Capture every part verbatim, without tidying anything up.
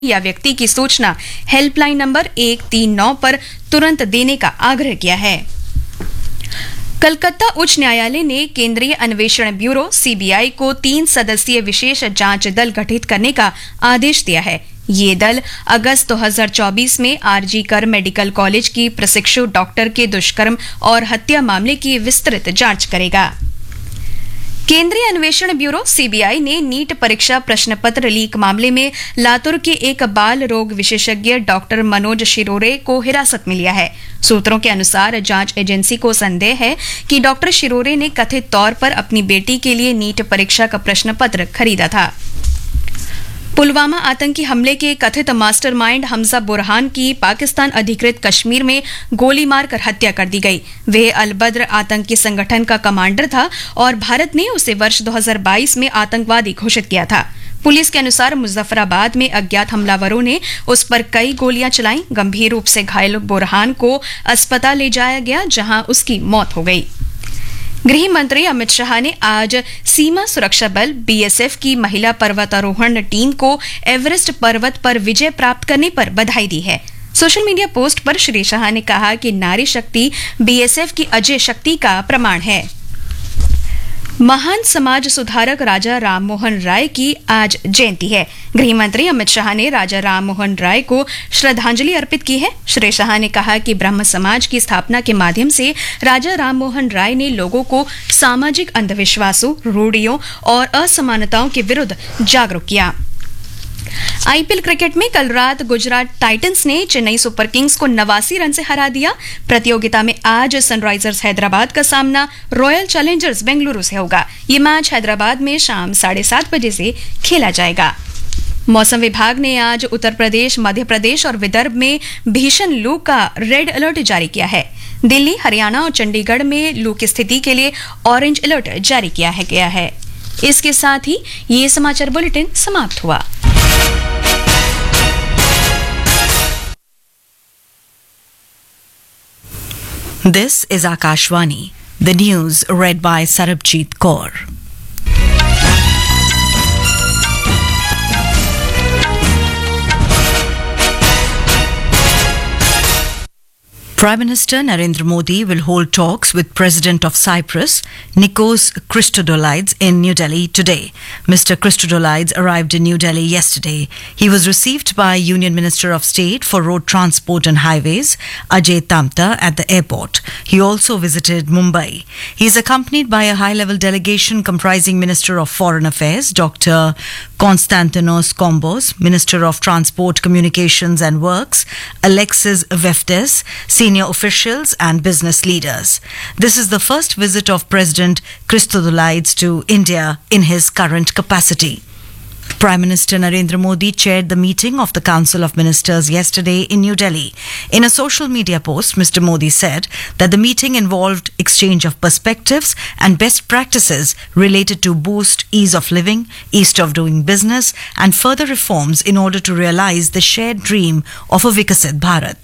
या व्यक्ति की सूचना हेल्पलाइन नंबर एक तीन नौ पर तुरंत देने का आग्रह किया है। कलकत्ता उच्च न्यायालय ने केंद्रीय अन्वेषण ब्यूरो सीबीआई को तीन सदस्यीय विशेष जांच दल गठित करने का आदेश दिया है। ये दल अगस्त दो हज़ार चौबीस में आरजी कर मेडिकल कॉलेज की प्रशिक्षु डॉक्टर के दुष्कर्म और हत्या मामले की विस्तृत जांच करेगा। केंद्रीय अन्वेषण ब्यूरो सीबीआई ने नीट परीक्षा प्रश्न पत्र लीक मामले में लातूर के एक बाल रोग विशेषज्ञ डॉक्टर मनोज शिरोरे को हिरासत में लिया है। सूत्रों के अनुसार जांच एजेंसी को संदेह है कि डॉक्टर शिरोरे ने कथित तौर पर अपनी बेटी के लिए नीट परीक्षा का प्रश्न पत्र खरीदा था। पुलवामा आतंकी हमले के कथित मास्टरमाइंड हमजा बुरहान की पाकिस्तान अधिकृत कश्मीर में गोली मारकर हत्या कर दी गई। वह अल बद्र आतंकी संगठन का कमांडर था और भारत ने उसे वर्ष दो हज़ार बाईस में आतंकवादी घोषित किया था। पुलिस के अनुसार मुजफ्फराबाद में अज्ञात हमलावरों ने उस पर कई गोलियां चलाईं। गंभीर रूप से घायल बुरहान को अस्पताल ले जाया गया, जहां उसकी मौत हो गई। गृह मंत्री अमित शाह ने आज सीमा सुरक्षा बल बीएसएफ की महिला पर्वतारोहण टीम को एवरेस्ट पर्वत पर विजय प्राप्त करने पर बधाई दी है। सोशल मीडिया पोस्ट पर श्री शाह ने कहा कि नारी शक्ति बीएसएफ की अजय शक्ति का प्रमाण है। महान समाज सुधारक राजा राममोहन राय की आज जयंती है। गृह मंत्री अमित शाह ने राजा राममोहन राय को श्रद्धांजलि अर्पित की है। श्री शाह ने कहा कि ब्रह्म समाज की स्थापना के माध्यम से राजा राममोहन राय ने लोगों को सामाजिक अंधविश्वासों, रूढ़ियों और असमानताओं के विरुद्ध जागरूक किया। आईपीएल क्रिकेट में कल रात गुजरात टाइटंस ने चेन्नई सुपर किंग्स को नवासी रन से हरा दिया। प्रतियोगिता में आज सनराइजर्स हैदराबाद का सामना रॉयल चैलेंजर्स बेंगलुरु से होगा। ये मैच हैदराबाद में शाम साढ़े सात बजे से खेला जाएगा। मौसम विभाग ने आज उत्तर प्रदेश, मध्य प्रदेश और विदर्भ में भीषण लू का रेड अलर्ट जारी किया है। दिल्ली, हरियाणा और चंडीगढ़ में लू की स्थिति के लिए ऑरेंज अलर्ट जारी किया गया है। इसके साथ ही ये समाचार बुलेटिन समाप्त हुआ। This is Akashvani. The news read by Sarabjit Kaur. Prime Minister Narendra Modi will hold talks with President of Cyprus, Nikos Christodoulides, in New Delhi today. Mister Christodoulides arrived in New Delhi yesterday. He was received by Union Minister of State for Road Transport and Highways, Ajay Tamta, at the airport. He also visited Mumbai. He is accompanied by a high-level delegation comprising Minister of Foreign Affairs, Doctor Konstantinos Kombos, Minister of Transport, Communications and Works, Alexis Veftes, senior officials and business leaders. This is the first visit of President Christodoulides to India in his current capacity. Prime Minister Narendra Modi chaired the meeting of the Council of Ministers yesterday in New Delhi. In a social media post, Mister Modi said that the meeting involved exchange of perspectives and best practices related to boost ease of living, ease of doing business and further reforms in order to realize the shared dream of a Vikasit Bharat.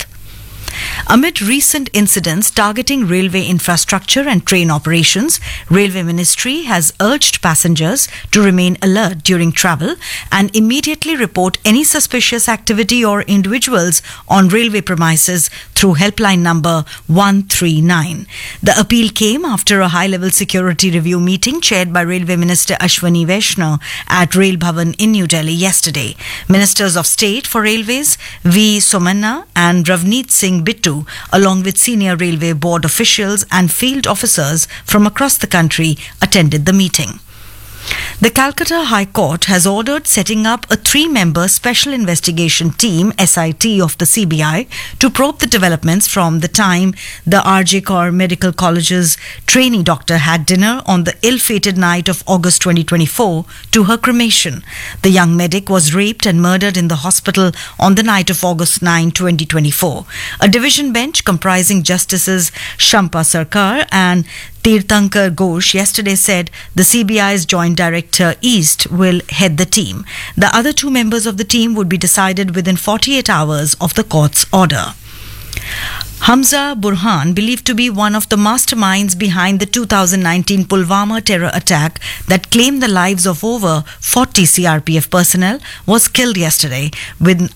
Amid recent incidents targeting railway infrastructure and train operations, Railway Ministry has urged passengers to remain alert during travel and immediately report any suspicious activity or individuals on railway premises through helpline number one three nine. The appeal came after a high-level security review meeting chaired by Railway Minister Ashwani Vaishnaw at Rail Bhavan in New Delhi yesterday. Ministers of State for Railways V. Somanna and Ravneet Singh Bittu, along with senior railway board officials and field officers from across the country, attended the meeting. The Calcutta High Court has ordered setting up a three-member Special Investigation Team S I T of the C B I to probe the developments from the time the R J Kaur Medical College's trainee doctor had dinner on the ill-fated night of August twenty twenty-four to her cremation. The young medic was raped and murdered in the hospital on the night of August ninth, twenty twenty-four. A division bench comprising Justices Shampa Sarkar and Tirthankar Ghosh yesterday said the C B I's Joint Director East will head the team. The other two members of the team would be decided within forty-eight hours of the court's order. Hamza Burhan, believed to be one of the masterminds behind the two thousand nineteen Pulwama terror attack that claimed the lives of over forty C R P F personnel, was killed yesterday, with